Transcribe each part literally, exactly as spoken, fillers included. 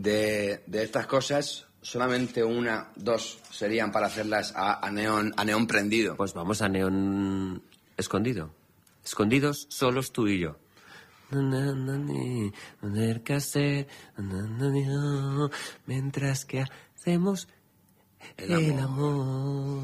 de, de estas cosas, solamente una, dos serían para hacerlas a, a neón, a neón prendido. Pues vamos a neón escondido. Escondidos, solos tú y yo. Mientras que hacemos el amor. El amor.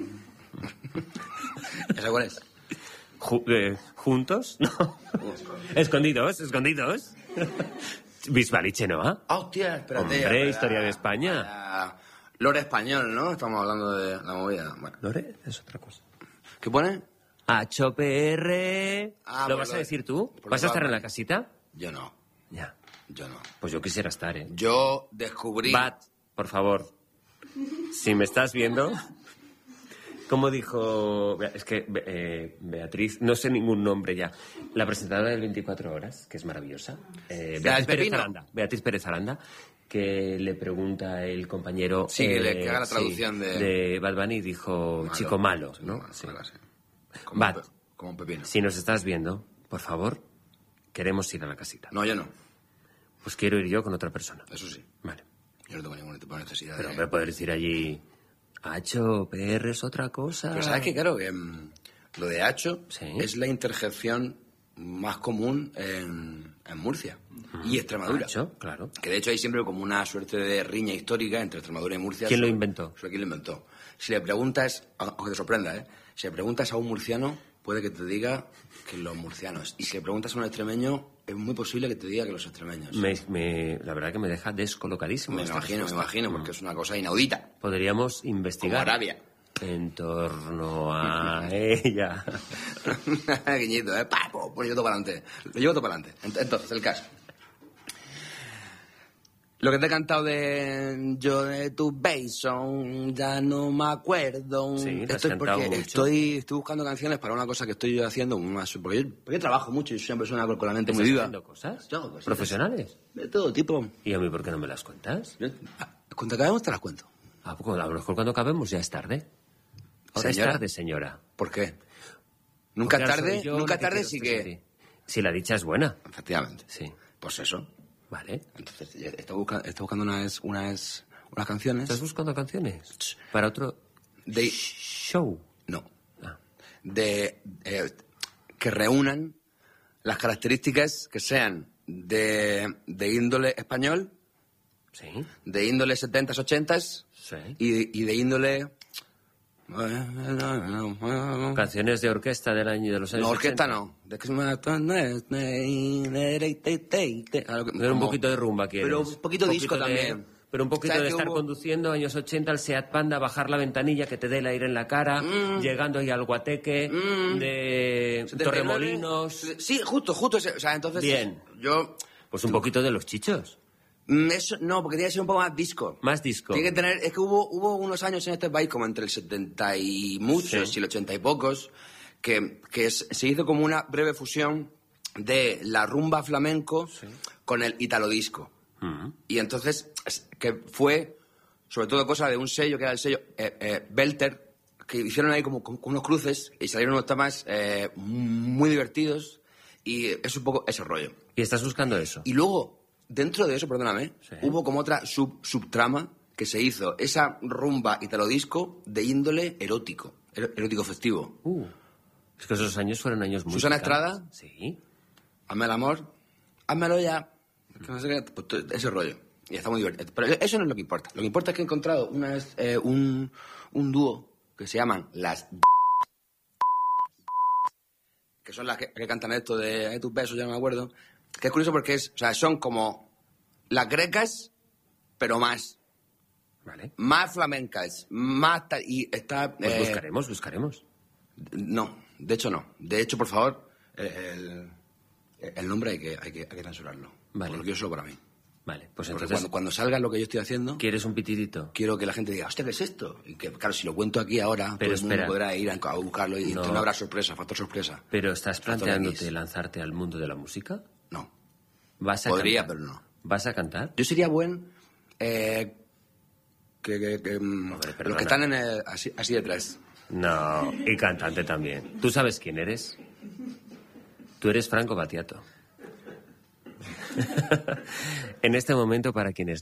¿Esa cuál es? Ju- eh, ¿Juntos? No. ¿Escondidos? ¿Escondidos? Bisbal Chenoa. Ah, hostia, espérate. Hombre, para- historia de España. para Lore español, ¿no? Estamos hablando de la movida. Bueno. Lore es otra cosa. ¿Qué pone? H P R. Ah, ¿Lo por vas lo a de- decir tú? por ¿Vas a lo estar de- en la casita? Yo no, Ya. yo no. Pues yo quisiera estar, ¿eh? Yo descubrí... Bat, por favor. Si me estás viendo... Como dijo... Es que eh, Beatriz... No sé ningún nombre ya. La presentadora del veinticuatro horas, que es maravillosa. Eh, ¿La Beatriz del Pérez Pepino? Aranda. Beatriz Pérez Aranda, que le pregunta el compañero... Sí, que le- que haga la traducción sí, de- de Bad Bunny y dijo Malo. chico malo, ¿no? Malo, Sí. malo, sí. Como, Bat. un pe- como un pepino. Si nos estás viendo, por favor, queremos ir a la casita. No, yo no. Pues quiero ir yo con otra persona. Eso sí. Vale. Yo no tengo ningún tipo de necesidad Pero de... hombre, poder decir allí... H P R es otra cosa. Pero ¿sabes qué? Claro, que mm, lo de hacho Sí. es la interjección más común en, en Murcia y Extremadura. Hacho, claro. Que de hecho hay siempre como una suerte de riña histórica entre Extremadura y Murcia. ¿Quién lo sobre- inventó? Sobre quién lo inventó. Si le preguntas, aunque te sorprenda, ¿eh? Si le preguntas a un murciano, puede que te diga que los murcianos. Y si le preguntas a un extremeño, es muy posible que te diga que los extremeños. Me, me- la verdad que me deja descolocadísimo. Me esta imagino, me respuesta. imagino, porque es una cosa inaudita. Podríamos Como investigar Arabia. en torno a ella. Guiñito, ¿eh? Pa, po, pues lo llevo todo para adelante. Lo llevo todo para adelante. Ent- Entonces, el caso. Lo que te he cantado de yo de tu beso, ya no me acuerdo. Sí, lo has Esto es cantado porque mucho. estoy, estoy buscando canciones para una cosa que estoy yo haciendo. Una, porque, yo, porque yo trabajo mucho y soy una persona con con la mente muy ¿Estás viva. haciendo cosas? Yo hago cosas. ¿Profesionales? De todo tipo. ¿Y a mí por qué no me las cuentas? Yo- ah, Cuando acabemos te las cuento. ¿A poco? A lo mejor cuando acabemos ya es tarde. Ahora Señora. es tarde, señora. ¿Por qué? Nunca Porque ahora tarde, soy yo nunca la que tarde quiero sí expresar que... a ti. Si la dicha es buena. Efectivamente. Sí. Pues eso. Vale. Entonces, ya estoy buscando, estoy buscando unas, unas, unas canciones. ¿Estás buscando canciones? Para otro De, show. no. Ah. De, eh, que reúnan las características que sean de, de índole español, Sí. de índole setentas, ochentas Sí. y, y de índole... Canciones de orquesta del año de los años No, orquesta ochenta. no. De que es una- Claro que- Pero un como- poquito de rumba quieres. Pero un poquito disco de- también. Pero un poquito ¿Sabes de que estar hubo- conduciendo años ochenta al Seat Panda, bajar la ventanilla que te dé el aire en la cara, Mm. llegando ahí al Guateque, Mm. de setenta y nueve. Torremolinos. Sí, justo, justo ese. O sea, entonces... Bien. Yo... Pues un poquito de los chichos. Mm, Eso, no, porque tiene que ser un poco más disco. Más disco. Tiene que tener... Es que hubo, hubo unos años en este país, como entre el setenta y muchos Sí. y el ochenta y pocos, que, que es- se hizo como una breve fusión de la rumba flamenco con el italo disco. Mm. Y entonces, es- que fue, sobre todo cosa de un sello, que era el sello eh, eh, Belter, que hicieron ahí como con, con unos cruces y salieron unos temas eh, muy divertidos y es un poco ese rollo. Y estás buscando eso. Y luego, dentro de eso, perdóname, Sí. hubo como otra sub, subtrama que se hizo, esa rumba italo disco de índole erótico, er- erótico festivo. Uh, es que esos años fueron años muy... ¿Susana picantes. Estrada? Sí. Hazme el amor, házmelo ya. Que no sé qué, pues, todo ese rollo. Y está muy divertido. Pero eso no es lo que importa. Lo que importa es que he encontrado una vez, eh, un, un dúo que se llaman las... que son las que, que cantan esto de "Ay, tus besos", ya no me acuerdo. Que es curioso porque es, o sea, son como las grecas, pero más. Vale. Más flamencas, más... tal- y está... Pues eh, buscaremos, buscaremos. No, de hecho no. De hecho, por favor, el, el nombre hay que, hay que, hay que censurarlo. Vale. Porque lo quiero solo para mí. Vale, pues Porque entonces... cuando, cuando salga lo que yo estoy haciendo, ¿Quieres un pitidito? quiero que la gente diga, hostia, ¿qué es esto? Y que, claro, si lo cuento aquí ahora, Pero todo el mundo espera. podrá ir a, a buscarlo y No. entonces no habrá sorpresa, factor sorpresa. ¿Pero estás Factor planteándote X. lanzarte al mundo de la música? No. ¿Vas a Podría, cantar? pero no. ¿Vas a cantar? Yo sería buen... Eh, que, que- que, mm, Hombre, los perdona. que están en el- así, así detrás. No, y cantante también. ¿Tú sabes quién eres? Tú eres Franco Battiato. En este momento, para quienes